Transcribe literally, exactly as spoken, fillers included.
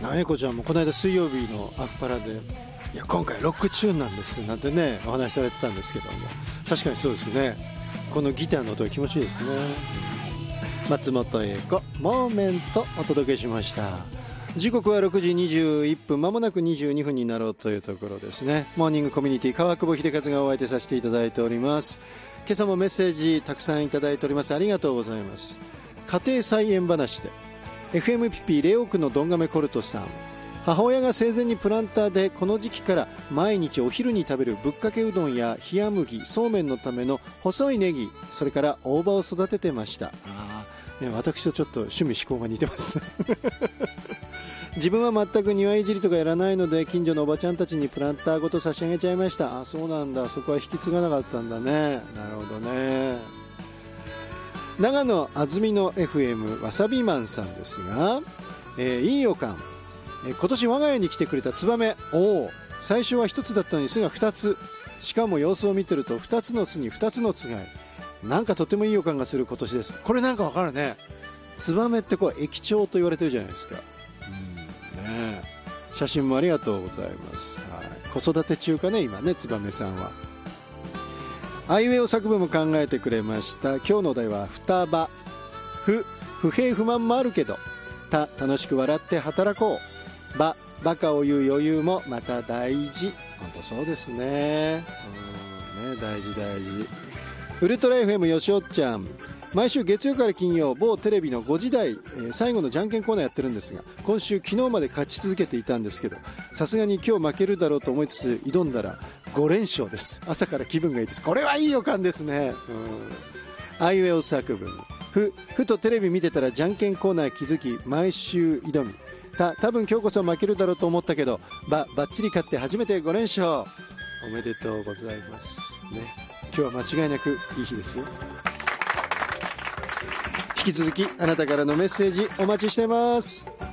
あ英子ちゃんもこの間水曜日のアフパラで、いや今回ロックチューンなんですなんてねお話しされてたんですけども、確かにそうですね。このギターの音が気持ちいいですね。松本英子モーメントお届けしました。時刻はろくじにじゅういっぷん、まもなくにじゅうにふんになろうというところですね。モーニングコミュニティ川久保秀和がお相手させていただいております。今朝もメッセージたくさんいただいております。ありがとうございます。家庭菜園話で エフエムピピー レオ区のどんがめコルトさん、母親が生前にプランターでこの時期から毎日お昼に食べるぶっかけうどんや冷麦、そうめんのための細いネギ、それから大葉を育ててました。あ、ね、私とちょっと趣味思考が似てますね自分は全く庭いじりとかやらないので、近所のおばちゃんたちにプランターごと差し上げちゃいました。あ、そうなんだ、そこは引き継がなかったんだね。なるほどね。長野あずみの エフエム わさびマンさんですが、えー、いい予感、えー、今年我が家に来てくれたツバメ、おお、最初はひとつだったのに巣がふたつ、しかも様子を見てるとふたつの巣にふたつのつがい、なんかとてもいい予感がする今年です。これなんかわかるね。ツバメってこう益鳥と言われてるじゃないですか。うん、ね、写真もありがとうございます。はい、子育て中かね今ね、ツバメさんは。アイウェイ作文も考えてくれました。今日のお題は双葉、不不平不満もあるけど、た楽しく笑って働こう、ばバカを言う余裕もまた大事。本当そうですね。うんね、大事大事。ウルトラ エフエム よしおっちゃん、毎週月曜から金曜某テレビのごじ台、えー、最後のじゃんけんコーナーやってるんですが、今週昨日まで勝ち続けていたんですけど、さすがに今日負けるだろうと思いつつ挑んだらご連勝です。朝から気分がいいです。これはいい予感ですね。うん、アイウェオ作文、ふふとテレビ見てたらじゃんけんコーナー気づき毎週挑み、た多分今日こそ負けるだろうと思ったけどばばっちり勝って初めてご連勝。おめでとうございますね。今日は間違いなくいい日ですよ。引き続きあなたからのメッセージお待ちしてます。